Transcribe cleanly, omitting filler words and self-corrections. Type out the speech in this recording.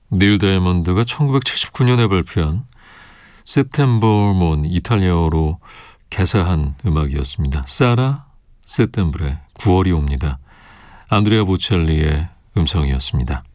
닐 다이아몬드가 1979년에 발표한 Settember Moon 이탈리아어로 개사한 음악이었습니다. 사라 세템브레 9월이 옵니다. 안드레아 보첼리의 음성이었습니다.